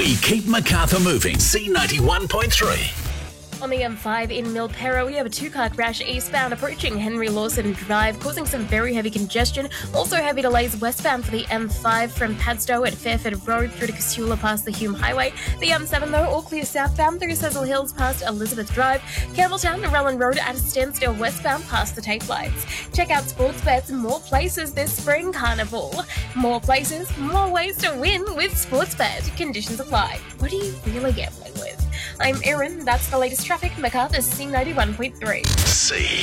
We keep Macarthur moving. C91.3. On the M5 in Milperra, we have a two-car crash eastbound approaching Henry Lawson Drive, causing some very heavy congestion. Also heavy delays westbound for the M5 from Padstow at Fairford Road through to Casula past the Hume Highway. The M7, though, all clear southbound through Cecil Hills past Elizabeth Drive. Campbelltown to Relland Road at a standstill westbound past the tape lights. Check out sports bets in more places this spring carnival. More places, more ways to win with Sportsbet. Conditions apply. What are you really gambling with? I'm Erin. That's the latest traffic. Macarthur C91.3. C.